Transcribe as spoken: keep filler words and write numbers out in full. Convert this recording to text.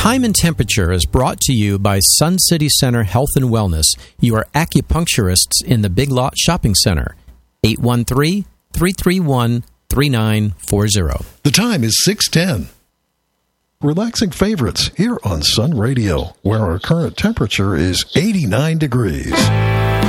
Time and Temperature is brought to you by Sun City Center Health and Wellness, your acupuncturists in the Big Lot Shopping Center. eight one three, three three one, three nine four zero. The time is six ten. Relaxing favorites here on Sun Radio, where our current temperature is eighty-nine degrees.